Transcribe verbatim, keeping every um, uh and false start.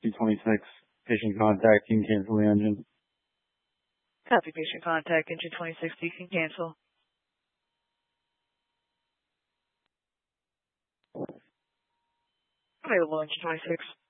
G twenty-six, patient contact, you can cancel the engine. Copy patient contact, engine twenty-six, you can cancel. Available engine twenty-six.